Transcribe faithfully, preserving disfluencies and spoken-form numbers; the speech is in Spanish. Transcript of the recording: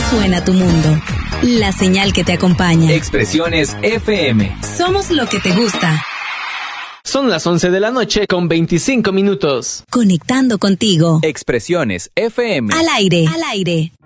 suena tu mundo. La señal que te acompaña. Expresiones F M. Somos lo que te gusta. Son las once de la noche con veinticinco minutos. Conectando contigo. Expresiones F M. Al aire. Al aire.